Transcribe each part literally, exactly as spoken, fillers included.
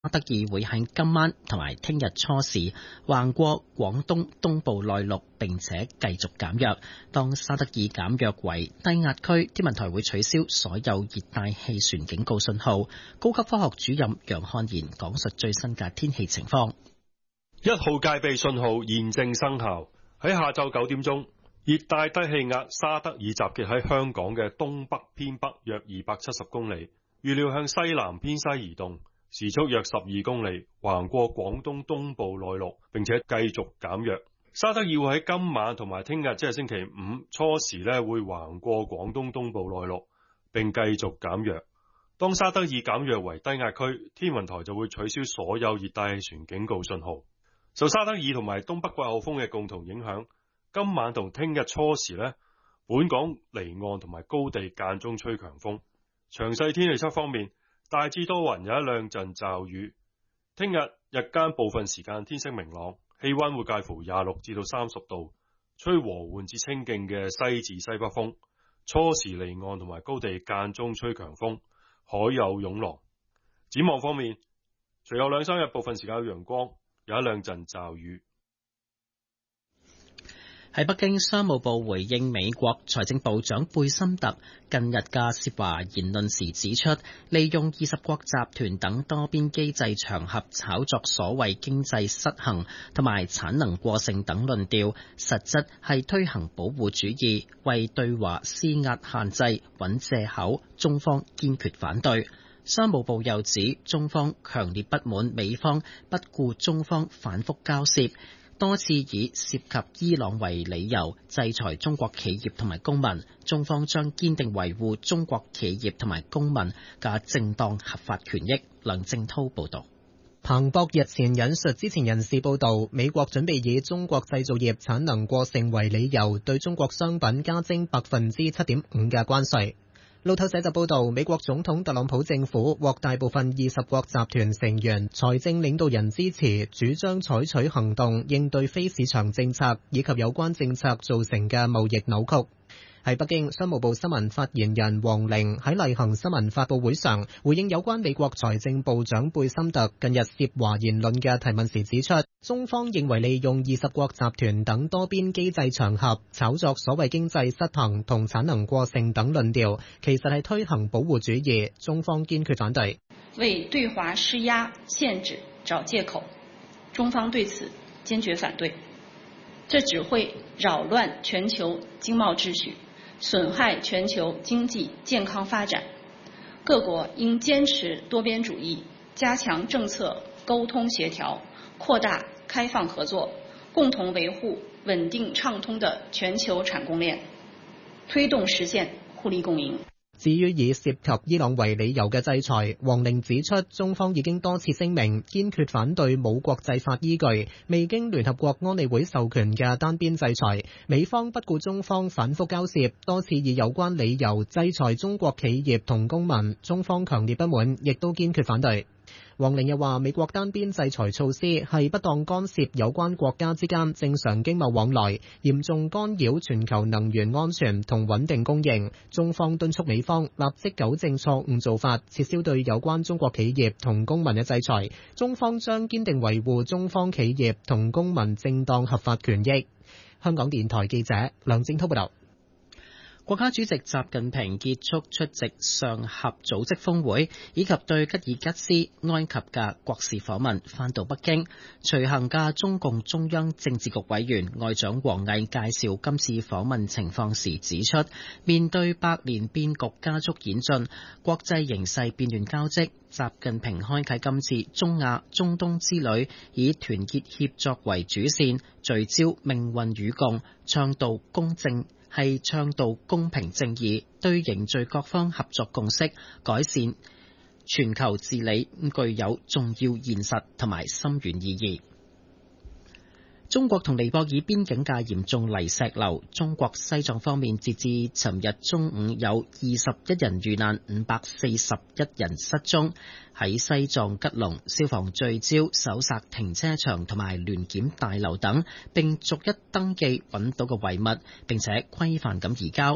德爾會喺今晚同埋聽日初時橫過廣東東部內陸，並且繼續減弱。當沙德爾減弱為低壓區，天文台會取消所有熱帶氣旋警告信號。高級科學主任楊漢賢講述最新嘅天氣情況。 一號戒備信號現正生效。喺下晝九點鐘，熱帶低氣壓沙德爾集結喺香港嘅東北偏北約二百七十公里，預料向西南偏西移動，時速約十二公里，橫過廣東東部內陸，並且繼續減弱。沙德爾會喺今晚同埋聽日，即係星期五初時咧，會橫過廣東東部內陸，並繼續減弱。當沙德爾減弱為低壓區，天文台就會取消所有熱帶氣旋警告信號。受沙德爾同埋東北季候風嘅共同影響，今晚同聽日初時咧，本港離岸同埋高地間中吹強風。詳細天氣測方面，大致多雲，有一兩陣驟雨。聽日日間部分時間天色明朗，氣溫會介乎廿六至到三十度，吹和緩至清勁嘅西至西北風。初時離岸同埋高地間中吹強風，海有湧浪。展望方面，隨後兩三日部分時間有陽光，有一兩陣驟雨。 喺北京，商務部回應美國財政部長貝森特近日嘅涉華言論時指出，利用二十國集團等多邊機制場合炒作所謂經濟失衡同埋產能過剩等論調，實質係推行保護主義，為對華施壓限制揾藉口，中方堅決反對。商務部又指，中方強烈不滿美方不顧中方反覆交涉，多次以涉及伊朗為理由制裁中國企業同埋公民，中方將堅定維護中國企業同埋公民嘅正當合法權益。梁正滔報導。 彭博日前引述知情人士報道，美國準備以中國製造業產能過剩為理由，對中國商品加徵百分之七點五嘅關稅。路透社就報道，美國總統特朗普政府獲大部分二十國集團成員財政領導人支持，主張採取行動應對非市場政策以及有關政策造成嘅貿易扭曲。喺北京，商務部新聞發言人黃玲喺例行新聞發佈會上回應有關美國財政部長貝森特近日涉華言論嘅提問時指出，中方認為利用二十國集團等多邊機制場合炒作所謂經濟失衡同產能過剩等論調，其實係推行保護主義，中方堅決反對。 為對華施壓限制找借口，中方對此堅決反對。這只會擾亂全球經貿秩序，損害全球經濟健康發展，各國應堅持多邊主義，加強政策溝通協調，擴大開放合作，共同維護穩定暢通的全球產供鏈，推動實現互利共贏。 至於以涉及伊朗為理由嘅制裁，黃玲指出，中方已經多次聲明堅決反對冇國際法依據、未經聯合國安理會授權嘅單邊制裁。美方不顧中方反覆交涉，多次以有關理由制裁中國企業同公民，中方強烈不滿，亦都堅決反對。黃玲又話，美國單邊制裁措施係不當干涉有關國家之間正常經貿往來，嚴重干擾全球能源安全同穩定供應。中方敦促美方立即糾正錯誤做法，撤銷對有關中國企業同公民嘅制裁。中方將堅定維護中方企業同公民正當合法權益。香港電台記者梁正滔報道。 國家主席習近平結束出席上合組織峰會以及對吉爾吉斯、埃及嘅國事訪問，返到北京。隨行嘅中共中央政治局委員外長王毅介紹今次訪問情況時指出，面對百年變局加速演進，國際形勢變亂交織，習近平開啟今次中亞、中東之旅，以團結協作為主線，聚焦命運與共，倡導公正。係倡導公平正義，對凝聚各方合作共識、改善全球治理具有重要現實同埋深遠意義。中國同尼泊爾邊境嘅嚴重泥石流，中國西藏方面截至尋日中午有二十一人遇難，五百四十一人失蹤。喺西藏吉隆，消防聚焦搜索停車場同埋聯檢大樓等，並逐一登記揾到嘅遺物，並且規範咁移交。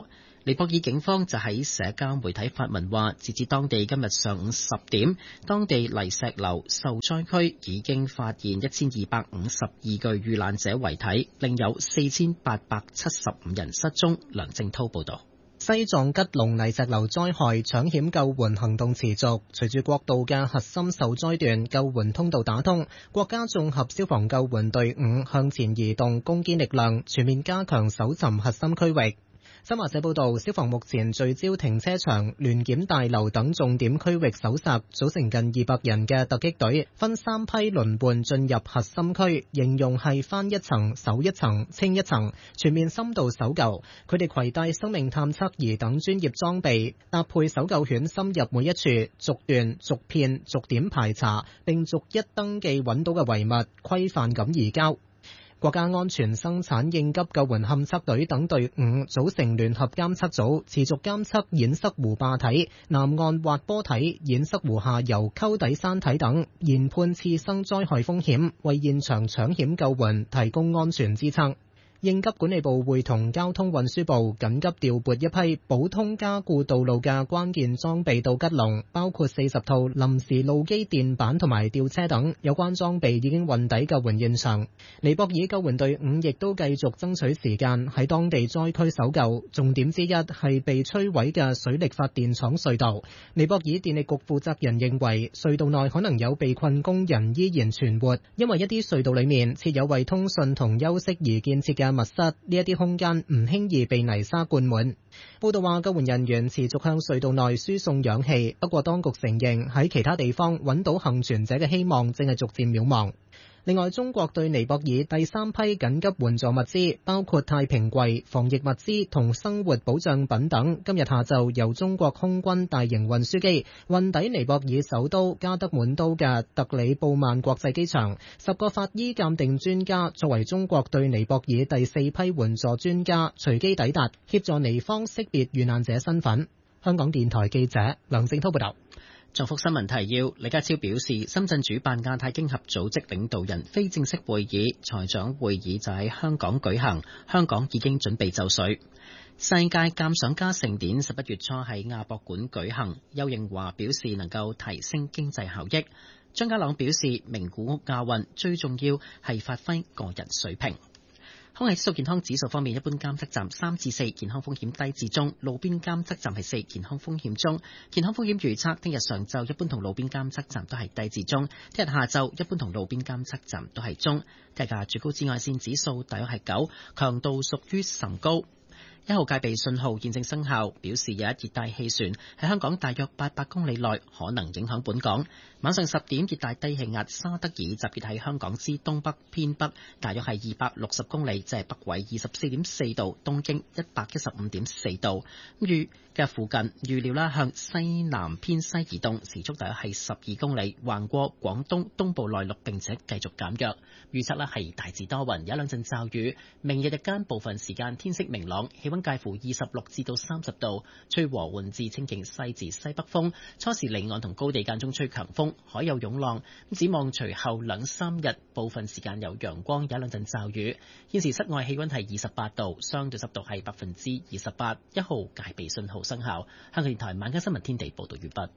尼泊爾警方就喺社交媒體發文話，截至當地今日上午十點，當地泥石流受災區已經發現一千二百五十二具遇難者遺體，另有四千八百七十五人失蹤。梁正濤報道。 西藏吉隆泥石流災害搶險救援行動持續，隨住國道嘅核心受災段救援通道打通，國家綜合消防救援隊伍向前移動攻堅力量，全面加強搜尋核心區域。新華社報道，消防目前聚焦停車場、聯檢大樓等重點區域搜索，組成近二百人嘅突擊隊，分三批輪換進入核心區，形容係翻一層、搜一層、清一層，全面深度搜救。佢哋攜帶生命探測儀等專業裝備，搭配搜救犬深入每一處，逐段、逐片、逐點排查，並逐一登記揾到嘅遺物，規範咁移交。國家安全生產應急救援勘測隊等隊伍組成聯合監測組，持續監測堰塞湖壩體、南岸滑坡體、堰塞湖下游溝底山體等，研判次生災害風險，為現場搶險救援提供安全支撐。應急管理部會同交通運輸部緊急調撥一批普通加固道路嘅關鍵裝備到吉隆，包括四十套臨時路基墊板同埋吊車等，有關裝備已經運抵救援現場。尼泊爾救援隊伍亦都繼續爭取時間喺當地災區搜救，重點之一係被摧毀嘅水力發電廠隧道。尼泊爾電力局負責人認為，隧道內可能有被困工人依然存活，因為一啲隧道裡面設有為通訊同休息而建設嘅密室，呢一啲空間唔輕易被泥沙灌滿。報道話，救援人員持續向隧道內輸送氧氣，不過當局承認喺其他地方揾到幸存者嘅希望正係逐漸渺茫。另外，中國對尼泊爾第三批緊急援助物資，包括太平櫃、防疫物資同生活保障品等，今日下晝由中國空軍大型運輸機運抵尼泊爾首都加德滿都嘅特里布曼國際機場。十個法醫鑑定專家作為中國對尼泊爾第四批援助專家，隨機抵達，協助尼方識別遇難者身份。香港電台記者梁正濤報道。 重複新聞提要，李家超表示，深圳主辦亞太經合組織領導人非正式會議，財長會議就喺香港舉行，香港已經準備就緒。世界鑑賞家盛典十一月初喺亞博館舉行，邱應華表示能夠提升經濟效益。張家朗表示，名古屋亞運最重要係發揮個人水平。空氣質素健康指數方面，一般監測站三至四，健康風險低至中；路邊監測站係四，健康風險中。健康風險預測，聽日上晝一般同路邊監測站都係低至中；聽日下晝一般同路邊監測站都係中。聽日嘅最高紫外線指數大約係九，強度屬於甚高。一號戒備信號現正生效，表示有一熱帶氣旋喺香港大約八百公里內可能影響本港。晚上十點，熱帶低氣壓沙德爾集結喺香港之東北偏北，大約係二百六十公里，即係北緯二十四點四度，東經一百一十五點四度。預嘅附近預料啦，向西南偏西移動，時速大約係十二公里，橫過廣東東部內陸，並且繼續減弱。預測啦係大致多雲，有兩陣驟雨。明日日間部分時間天色明朗，氣溫介乎二十六至到三十度，吹和緩至清勁西至西北風。初時離岸同高地間中吹強風，海有湧浪。展望隨後兩三日，部分時間有陽光，有兩陣驟雨。現時室外氣溫係二十八度，相對濕度係百分之二十八，一號戒備信號生效。香港電台晚間新聞天地報道完畢。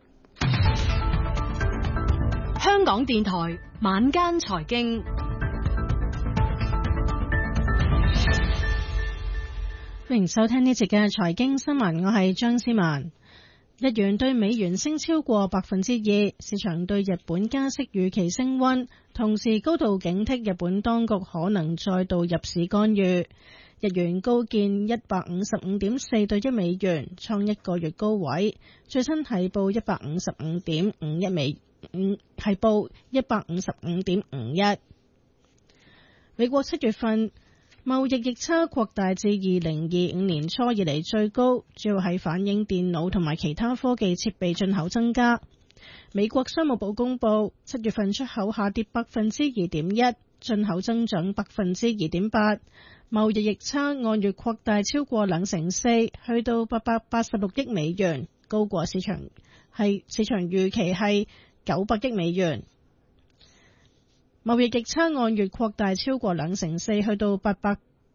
香港電台晚間財經。歡迎收聽呢節嘅財經新聞，我係張思文。日元對美元升超過百分之二，市場對日本加息預期升溫，同時高度警惕日本當局可能再度入市干預。日元高見一百五十五點四對一美元，創一個月高位，最新係報一百五十五點五一美，五係報一百五十五點五一。美國七月份貿易逆差擴大至二零二五年初以嚟最高，主要係反映電腦同埋其他科技設備進口增加。美國商務部公布，七月份出口下跌百分之二點一，進口增長百分之二點八，貿易逆差按月擴大超過兩成四，去到八百八十六億美元，高過市場係市場預期係九百億美元。貿易逆差按月擴大超過兩成四，去到八百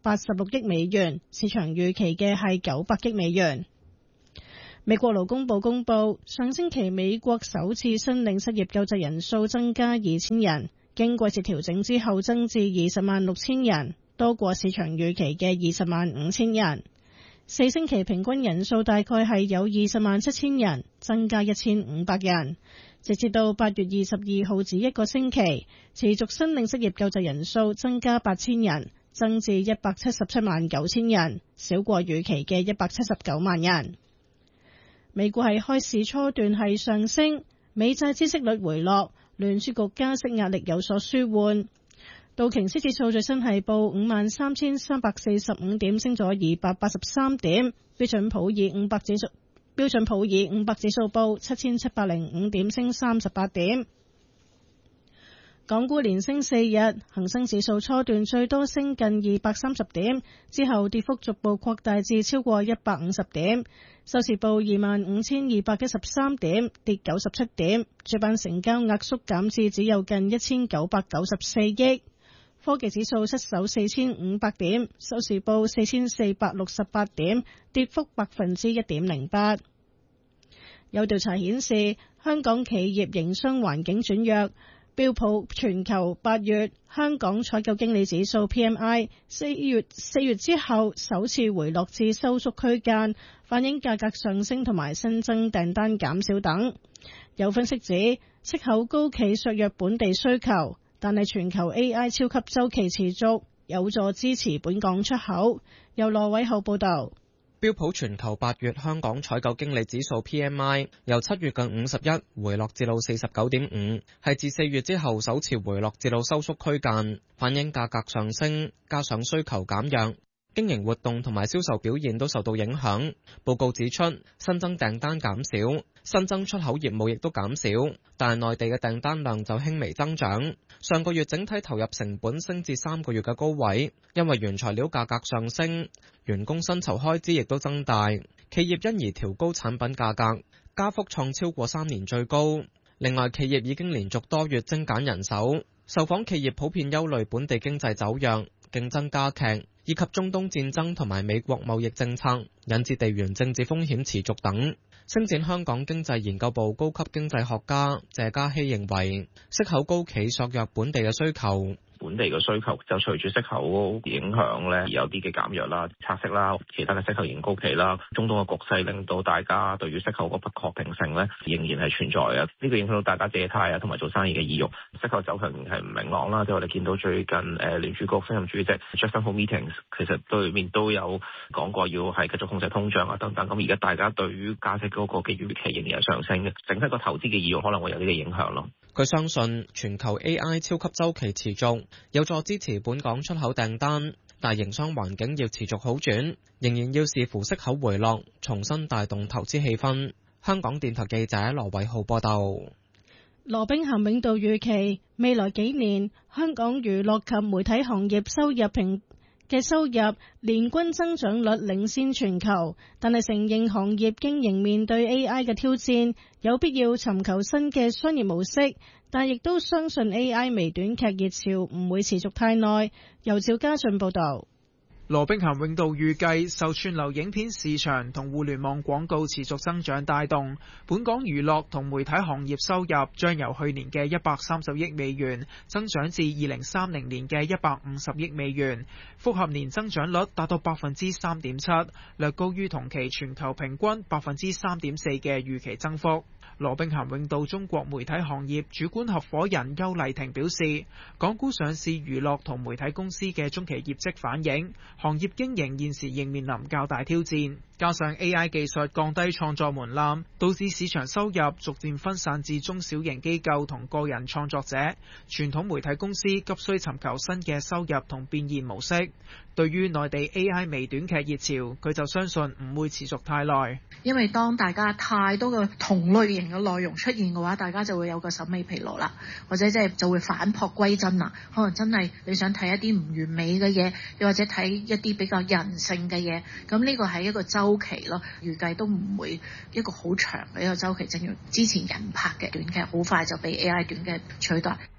八十六億美元，市場預期嘅係九百億美元。美國勞工部公佈，上星期美國首次申領失業救濟人數增加二千人，經季節調整之後增至二十萬六千人，多過市場預期嘅二十萬五千人。四星期平均人數大概係有二十萬七千人，增加一千五百人。直至到八月二十二號止一個星期，持續申領失業救濟人數增加八千人，增至一百七十七萬九千人，少過預期嘅一百七十九萬人。美股係開市初段係上升，美債孳息率回落，聯儲局加息壓力有所舒緩。道瓊斯指數最新係報五萬三千三百四十五點，升咗二百八十三點。標準普爾五百指數標準普爾五百指數報七千七百零五點，升三十八點。港股連升四日，恒生指數初段最多升近二百三十點，之後跌幅逐步擴大至超過一百五十點，收市報二萬五千二百一十三點，跌九十七點。主板成交額縮減至只有近一千九百九十四億。科技指數失守四千五百點，收市報四千四百六十八點，跌幅百分之一點零八。有調查顯示，香港企業營商環境轉弱。標普全球八月香港採購經理指數 P M I 四月四月之後首次回落至收縮區間，反映價格上升同埋新增訂單減少等。有分析指，息口高企削弱本地需求，但係全球 A I 超級週期持續，有助支持本港出口。由羅偉浩報導。 標普全球八月香港採購經理指數 P M I 由七月嘅五十一回落至到四十九點五，係自四月之後首次回落至到收縮區間，反映價格上升加上需求減弱，經營活動同埋銷售表現都受到影響。報告指出，新增訂單減少，新增出口業務亦都減少，但係內地嘅訂單量就輕微增長。上個月整體投入成本升至三個月嘅高位，因為原材料價格上升，員工薪酬開支亦都增大，企業因而調高產品價格，加幅創超過三年最高。另外，企業已經連續多月精簡人手，受訪企業普遍憂慮本地經濟走弱、競爭加劇，以及中東戰爭同埋美國貿易政策引致地緣政治風險持續等。星展香港經濟研究部高級經濟學家謝嘉熙認為，息口高企削弱本地嘅需求。 本地嘅需求就隨住息口影響咧，而有啲嘅減弱啦、拆息啦、其他嘅息口仍高企啦。中東嘅局勢令到大家對於息口個不確定性咧，仍然係存在啊。呢個影響到大家借貸啊，同埋做生意嘅意欲。息口走向係唔明朗啦。即係我哋見到最近誒聯儲局新任主席 Jackson Hole Meetings 其實對面都有講過要係繼續控制通脹啊等等。咁而家大家對於加息嗰個嘅預期仍然係上升嘅，整體個投資嘅意欲可能會有呢個影響咯。 佢相信全球 A I 超級週期持續，有助支持本港出口訂單，但營商環境要持續好轉，仍然要視乎息口回落，重新帶動投資氣氛。香港電台記者羅偉浩報道。 羅兵咸永道預期未來幾年香港娛樂及媒體行業收入平嘅收入年均增長率領先全球，但係承認行業經營面對 A I 嘅挑戰，有必要尋求新嘅商業模式，但亦都相信 A I 微短劇熱潮唔會持續太耐。由趙家俊報道。 羅兵咸永道預計受串流影片市場同互聯網廣告持續增長帶動，本港娛樂同媒體行業收入將由去年嘅一百三十億美元增長至二零三零年嘅一百五十億美元，複合年增長率達到百分之三點七，略高於同期全球平均百分之三點四嘅預期增幅。羅兵咸永道中國媒體行業主管合夥人邱麗婷表示，港股上市娛樂同媒體公司嘅中期業績反映，行業經營現時仍面臨較大挑戰，加上 A I 技術降低創作門檻，導致市場收入逐漸分散至中小型機構同個人創作者，傳統媒體公司急需尋求新嘅收入同變現模式。對於內地 A I 微短劇熱潮，佢就相信唔會持續太耐。 因為當大家太多嘅同類型嘅內容出現嘅話，大家就會有個審美疲勞啦，或者即係就會返璞歸真啦。可能真係你想睇一啲唔完美嘅嘢，又或者睇一啲比較人性嘅嘢，咁呢個係一個周期咯。預計都唔會一個好長嘅一個周期，正如之前人拍嘅短劇好快就被 A I 短劇取代。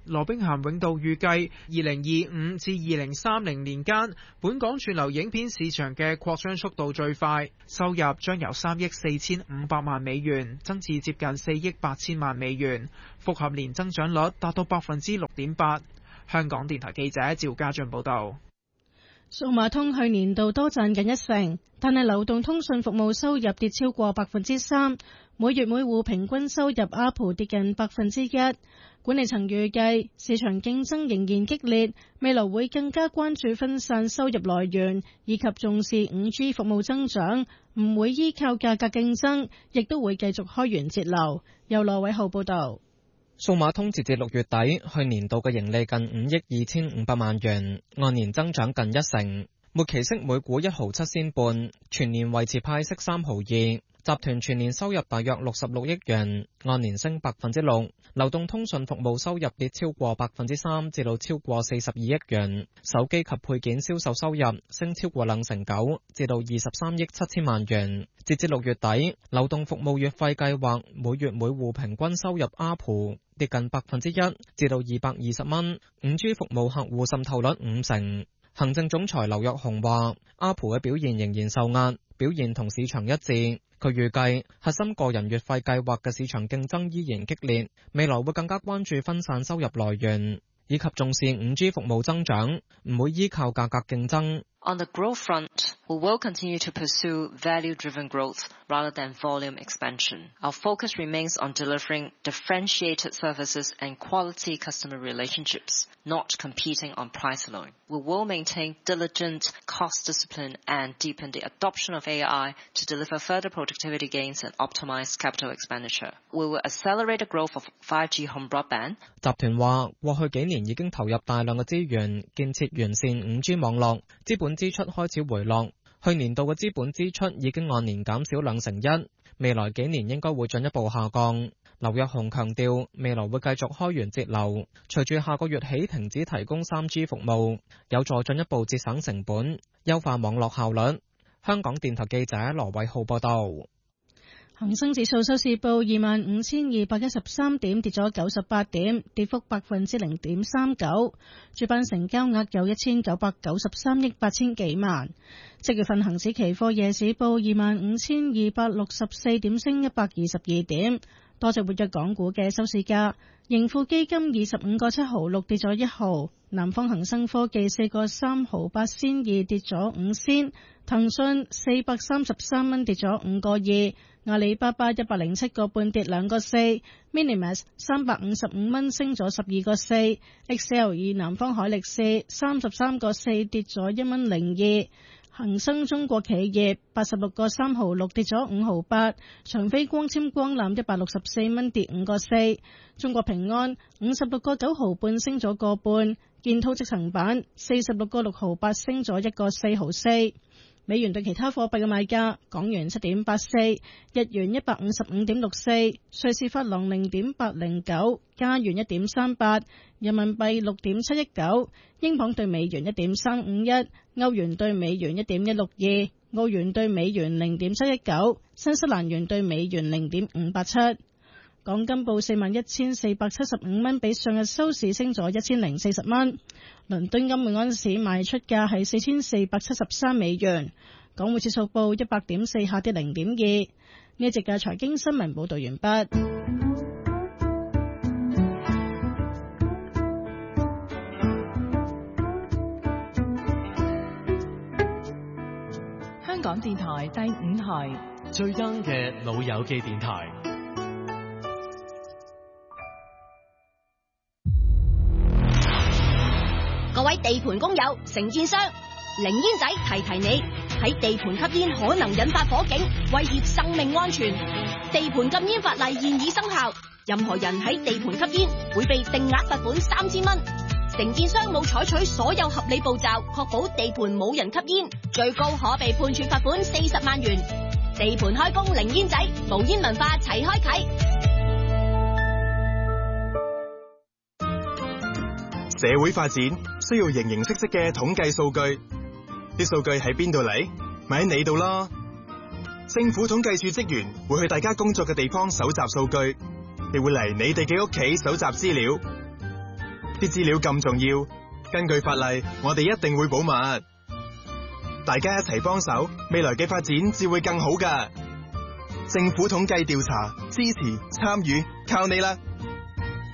羅兵咸永道預計二零二五至二零三零年間，本港串流影片市場嘅擴張速度最快，收入將由三億四千五百萬美元增至接近四億八千萬美元，複合年增長率達到百分之六點八。香港電台記者趙家俊報道。 數碼通去年度多賺近一成，但係流動通訊服務收入跌超過百分之三，每月每戶平均收入 A R P U 跌近百分之一。管理層預計市場競爭仍然激烈，未來會更加關注分散收入來源，以及重視 五 G 服務增長，唔會依靠價格競爭，亦都會繼續開源節流。由羅偉浩報道。 數碼通截至六月底，去年度嘅盈利近五億二千五百萬元，按年增長近一成。末期息每股一毫七仙半，全年維持派息三毫二。集團全年收入大約六十六億元，按年升百分之六。流動通訊服務收入跌超過百分之三，至到超過四十二億元。手機及配件銷售收入升超過兩成九，至到二十三億七千萬元。截至六月底，流動服務月費計劃每月每戶平均收入 A R P U 跌近百分之一，至到二百二十蚊。五 G 服務客戶滲透率五成。行政總裁劉躍雄話 ，A R P U 嘅表現仍然受壓，表現同市場一致。佢預計核心個人月費計劃嘅市場競爭依然激烈，未來會更加關注分散收入來源，以及重視 五 G 服務增長，唔會依靠價格競爭。 On the growth front, we will continue to pursue value-driven growth rather than volume expansion. Our focus remains on delivering differentiated services and quality customer relationships, not competing on price alone. We will maintain diligent cost discipline and deepen the adoption of A I to deliver further productivity gains and optimize capital expenditure. We will accelerate the growth of five G home broadband. 集團話，過去幾年已經投入大量嘅資源建設完善 五 G 網絡，資本支出開始回落，去年度嘅資本支出已經按年減少兩成一，未來幾年應該會進一步下降。劉躍雄強調，未來會繼續開源節流，隨住下個月起停止提供 三 G 服務，有助進一步節省成本，優化網絡效率。香港電台記者羅偉浩報道。 恒生指數收市報二萬五千二百一十三點，跌咗九十八點，跌幅百分之零點三九。主板成交額有一千九百九十三億八千幾萬。即月份恒指期貨夜市報二萬五千二百六十四點，升一百二十二點。多隻活躍港股嘅收市價，盈富基金二十五個七毫六跌咗一毫，南方恒生科技四個三毫八仙二跌咗五仙，騰訊四百三十三蚊跌咗五個二。阿里巴巴一百零七個半跌兩個四 ，Minimax 三百五十五蚊升咗十二個四 ，X L 二南方海力士三十三個四跌咗一蚊零二，恒生中國企業八十六個三毫六跌咗五毫八，長飛光纖光纜一百六十四蚊跌五個四，中國平安五十六個九毫半升咗個半，建滔積層板四十六個六毫八升咗一個四毫四。美元對其他貨幣嘅賣價：港元七點八四，日元一百五十五點六四，瑞士法郎零點八零九，加元一點三八，人民幣六點七一九，英鎊對美元一點三五一，歐元對美元一點一六二，澳元對美元零點七一九，新西蘭元對美元零點五八七。港金報四萬一千四百七十五蚊，比上日收市升咗一千零四十蚊。倫敦金每盎司賣出價係四千四百七十三美元。港匯指數報一百點四，下跌零點二。呢一節嘅財經新聞報道完畢。 香港電台第五台最 young 嘅老友記電台。 各位地盤工友、承建商，零煙仔提提你，喺地盤吸煙可能引發火警，威脅生命安全。地盤禁煙法例現已生效，任何人喺地盤吸煙會被定額罰款三千蚊。承建商冇採取所有合理步驟，確保地盤冇人吸煙，最高可被判處罰款四十萬元。地盤開工零煙仔，無煙文化齊開啟。 社會發展需要形形色色嘅統計數據，啲數據喺邊度嚟？咪喺你度咯。政府統計處職員會去大家工作嘅地方搜集數據，亦會嚟你哋嘅屋企搜集資料。 啲資料咁重要，根據法例，我哋一定會保密。大家一齊幫手，未來嘅發展至會更好㗎。政府統計調查，支持參與，靠你啦！